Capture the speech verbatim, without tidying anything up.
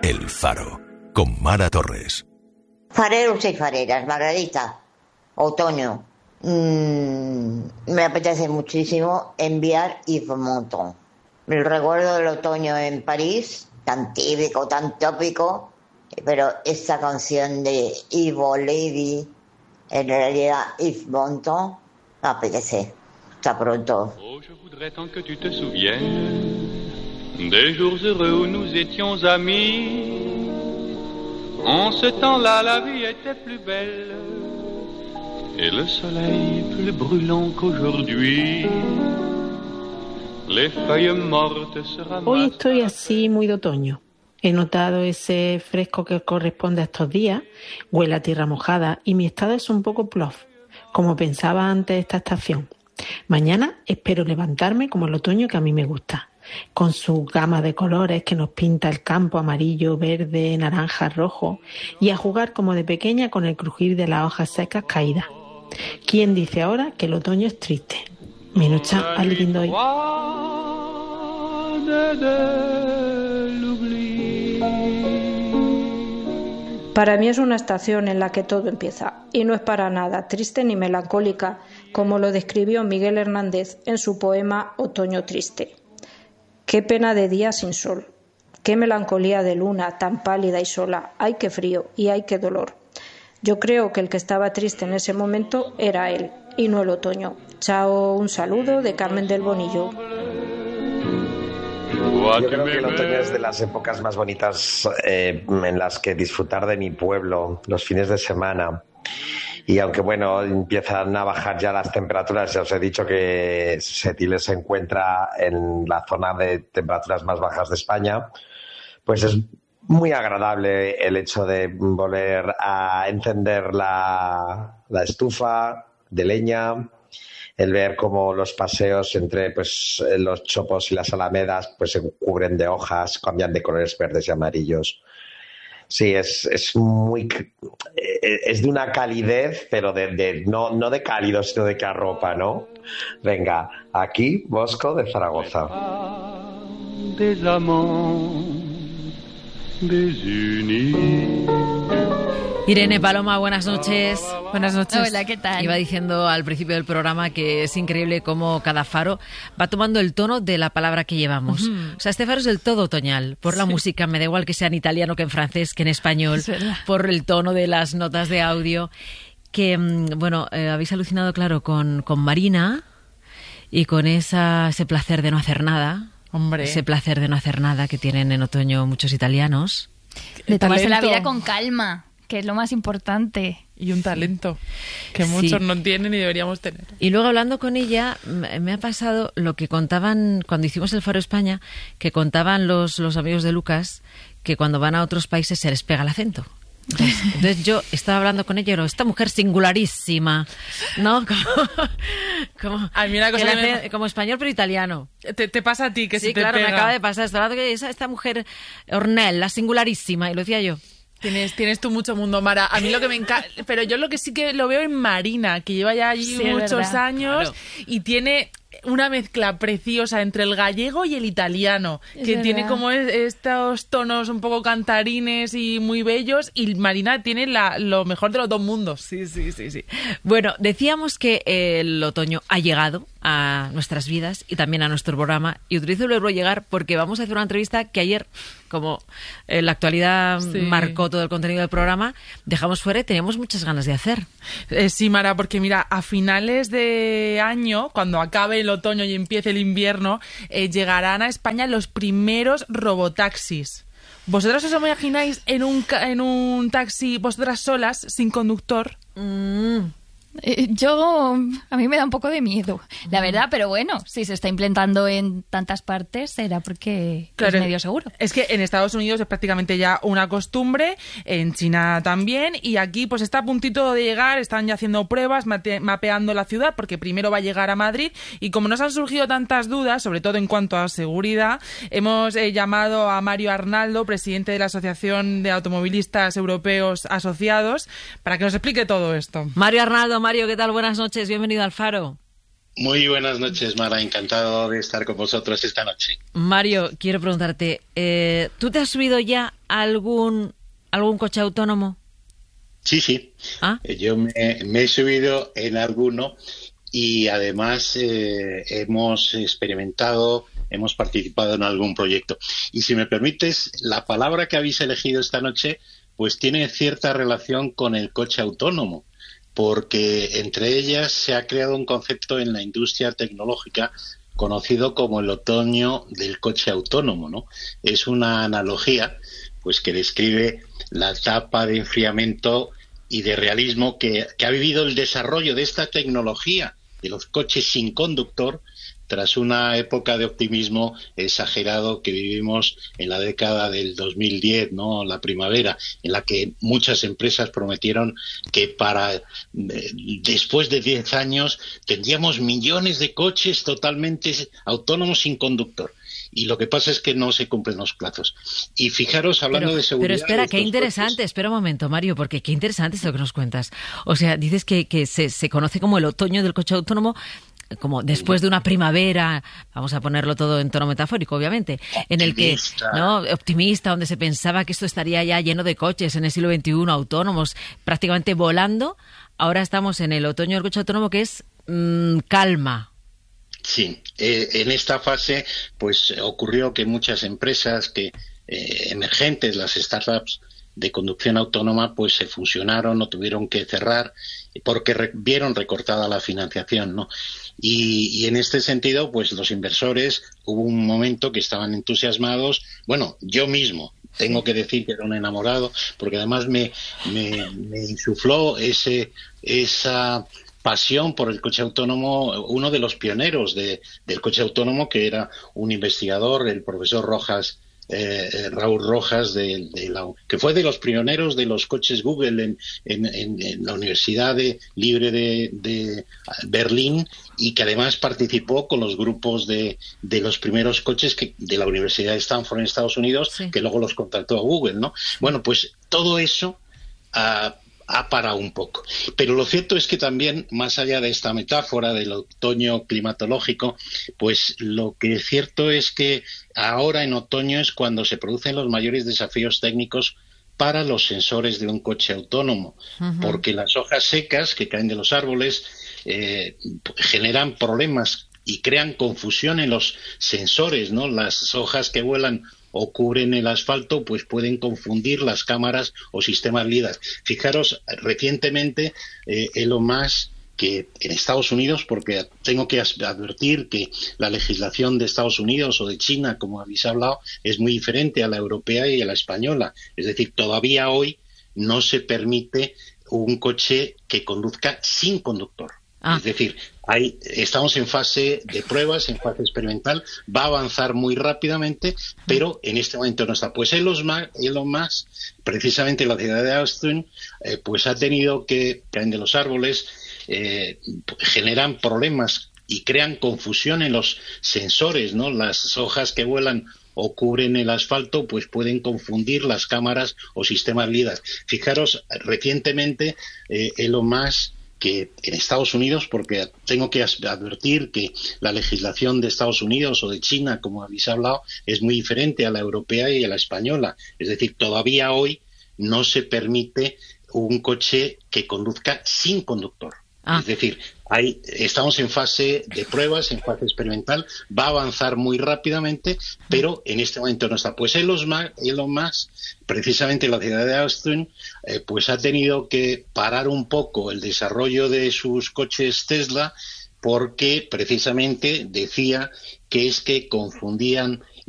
El Faro, con Mara Torres. Fareros y fareras, Margarita, otoño. Mm, me apetece muchísimo enviar Yves Montand. El recuerdo del otoño en París, tan típico, tan tópico, pero esta canción de Ivo Levy, en realidad Yves Montand, me apetece. Hasta pronto. Oh, je voudrais tant que tu te souviennes des jours heureux où nous étions amis. En ce temps-là, la vie était plus belle et le soleil plus brûlant qu'aujourd'hui. Les feuilles mortes se ramassent. Hoy estoy así muy de otoño. He notado ese fresco que corresponde a estos días, huele a tierra mojada y mi estado es un poco plof, como pensaba antes de esta estación. Mañana espero levantarme como el otoño que a mí me gusta, con su gama de colores que nos pinta el campo amarillo, verde, naranja, rojo, y a jugar como de pequeña con el crujir de las hojas secas caídas. ¿Quién dice ahora que el otoño es triste? Minucha al lindo hoy. Para mí es una estación en la que todo empieza, y no es para nada triste ni melancólica, como lo describió Miguel Hernández en su poema Otoño Triste. Qué pena de día sin sol, qué melancolía de luna tan pálida y sola, ay qué frío y ay qué dolor. Yo creo que el que estaba triste en ese momento era él, y no el otoño. Chao, un saludo de Carmen del Bonillo. Yo creo que el otoño es de las épocas más bonitas eh, en las que disfrutar de mi pueblo los fines de semana. Y aunque, bueno, empiezan a bajar ya las temperaturas, ya os he dicho que Setil se encuentra en la zona de temperaturas más bajas de España, pues es muy agradable el hecho de volver a encender la, la estufa de leña, el ver cómo los paseos entre pues los chopos y las alamedas pues se cubren de hojas, cambian de colores verdes y amarillos. Sí, es, es muy es de una calidez, pero de, de no, no de cálido, sino de que arropa, ¿no? Venga, aquí Bosco de Zaragoza. Irene Paloma, buenas noches. Buenas noches. Hola, ¿qué tal? Iba diciendo al principio del programa que es increíble cómo cada faro va tomando el tono de la palabra que llevamos. Uh-huh. O sea, este faro es del todo otoñal. Por la sí. música, me da igual que sea en italiano que en francés, que en español. Por el tono de las notas de audio. Que, bueno, eh, habéis alucinado, claro, con, con Marina y con esa, ese placer de no hacer nada. Hombre. Ese placer de no hacer nada que tienen en otoño muchos italianos. De tomarse la vida con calma, que es lo más importante. Y un talento que muchos sí. no tienen y deberíamos tener. Y luego hablando con ella, me ha pasado lo que contaban cuando hicimos el Faro España, que contaban los, los amigos de Lucas, que cuando van a otros países se les pega el acento. Entonces, entonces yo estaba hablando con ella y digo, esta mujer singularísima, ¿no? Como, como, a mí una cosa que hace, me... como español pero italiano. Te, te pasa a ti que sí, se te claro, pega. Me acaba de pasar. Estaba hablando que esa, esta mujer Ornell, la singularísima, y lo decía yo. Tienes, tienes tú mucho mundo, Mara. A mí lo que me encanta... Pero yo lo que sí que lo veo en Marina, que lleva ya allí sí, muchos años claro. y tiene una mezcla preciosa entre el gallego y el italiano, es que verdad. Tiene como estos tonos un poco cantarines y muy bellos, y Marina tiene la, lo mejor de los dos mundos. Sí, sí, sí, sí. Bueno, decíamos que el otoño ha llegado a nuestras vidas y también a nuestro programa, y utilizo el verbo llegar porque vamos a hacer una entrevista que ayer, como eh, la actualidad sí. marcó todo el contenido del programa, dejamos fuera y teníamos muchas ganas de hacer. Eh, sí, Mara, porque mira, a finales de año, cuando acabe el otoño y empiece el invierno, eh, llegarán a España los primeros robotaxis. ¿Vosotras os imagináis en un, en un taxi, vosotras solas, sin conductor? Mm. Eh, yo, a mí me da un poco de miedo, la verdad, pero bueno, si se está implantando en tantas partes, será porque claro, es medio seguro. Es que en Estados Unidos es prácticamente ya una costumbre, en China también, y aquí pues está a puntito de llegar, están ya haciendo pruebas, mate, mapeando la ciudad, porque primero va a llegar a Madrid, y como nos han surgido tantas dudas, sobre todo en cuanto a seguridad, hemos eh, llamado a Mario Arnaldo, presidente de la Asociación de Automovilistas Europeos Asociados, para que nos explique todo esto. Mario Arnaldo, Mario, ¿qué tal? Buenas noches, bienvenido al Faro. Muy buenas noches, Mara. Encantado de estar con vosotros esta noche. Mario, quiero preguntarte, eh, ¿tú te has subido ya a algún, algún coche autónomo? Sí, sí. ¿Ah? Yo me, me he subido en alguno y además eh, hemos experimentado, hemos participado en algún proyecto. Y si me permites, la palabra que habéis elegido esta noche pues tiene cierta relación con el coche autónomo, porque entre ellas se ha creado un concepto en la industria tecnológica conocido como el otoño del coche autónomo, ¿no? Es una analogía pues que describe la etapa de enfriamiento y de realismo que, que ha vivido el desarrollo de esta tecnología de los coches sin conductor tras una época de optimismo exagerado que vivimos en la década del dos mil diez, ¿no? La primavera, en la que muchas empresas prometieron que para eh, después de diez años tendríamos millones de coches totalmente autónomos sin conductor. Y lo que pasa es que no se cumplen los plazos. Y fijaros, hablando pero, de seguridad... Pero espera, qué interesante. Coches... Espera un momento, Mario, porque qué interesante es lo que nos cuentas. O sea, dices que, que se, se conoce como el otoño del coche autónomo, como después de una primavera, vamos a ponerlo todo en tono metafórico, obviamente, optimista. En el que, ¿no? Optimista, donde se pensaba que esto estaría ya lleno de coches en el siglo veintiuno, autónomos, prácticamente volando. Ahora estamos en el otoño del coche autónomo, que es mmm, calma. Sí, eh, en esta fase pues ocurrió que muchas empresas que eh, emergentes, las startups de conducción autónoma, pues se fusionaron o tuvieron que cerrar porque re- vieron recortada la financiación, ¿no? Y, y en este sentido, pues los inversores, hubo un momento que estaban entusiasmados. Bueno, yo mismo tengo que decir que era un enamorado, porque además me, me, me insufló ese esa pasión por el coche autónomo, uno de los pioneros de, del coche autónomo, que era un investigador, el profesor Rojas, eh, Raúl Rojas, de, de la, que fue de los pioneros de los coches Google en, en, en, en la Universidad de, Libre de, de Berlín, y que además participó con los grupos de, de los primeros coches que, de la Universidad de Stanford en Estados Unidos, sí, que luego los contrató a Google, ¿no? Bueno, pues todo eso uh, ha parado un poco. Pero lo cierto es que también, más allá de esta metáfora del otoño climatológico, pues lo que es cierto es que ahora en otoño es cuando se producen los mayores desafíos técnicos para los sensores de un coche autónomo, uh-huh. porque las hojas secas que caen de los árboles eh, generan problemas y crean confusión en los sensores, ¿no? Las hojas que vuelan o cubren el asfalto, pues pueden confundir las cámaras o sistemas LIDAR. Fijaros, recientemente eh, Elon Musk, que en Estados Unidos, porque tengo que advertir que la legislación de Estados Unidos o de China, como habéis hablado, es muy diferente a la europea y a la española. Es decir, todavía hoy no se permite un coche que conduzca sin conductor. Ah. Es decir, hay, estamos en fase de pruebas, en fase experimental, va a avanzar muy rápidamente, pero en este momento no está. Pues Elon Musk, Elon Musk precisamente en la ciudad de Austin, eh, pues ha tenido que caen de los árboles, eh, generan problemas y crean confusión en los sensores, ¿no? Las hojas que vuelan o cubren el asfalto, pues pueden confundir las cámaras o sistemas LIDAR. Fijaros, recientemente eh, Elon Musk, que en Estados Unidos, porque tengo que advertir que la legislación de Estados Unidos o de China, como habéis hablado, es muy diferente a la europea y a la española. Es decir, todavía hoy no se permite un coche que conduzca sin conductor. Ah. Es decir, hay, estamos en fase de pruebas, en fase experimental, va a avanzar muy rápidamente, pero en este momento no está. Pues Elon Musk, Elon Musk precisamente en la ciudad de Austin, eh, pues ha tenido que parar un poco el desarrollo de sus coches Tesla, porque precisamente decía que es que confundían